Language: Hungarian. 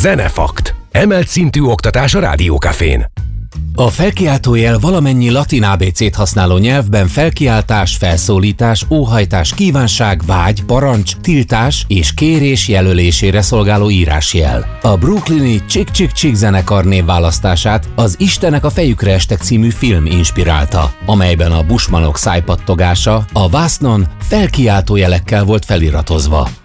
Zenefakt. Emelt szintű oktatás a Rádiókafén. A felkiáltójel valamennyi latin ABC-t használó nyelvben felkiáltás, felszólítás, óhajtás, kívánság, vágy, parancs, tiltás és kérés jelölésére szolgáló írásjel. A brooklyni Chick-Chick-Chick zenekar névválasztását az Istenek a fejükre estek című film inspirálta, amelyben a bushmanok szájpattogása a vásznon felkiáltójelekkel volt feliratozva.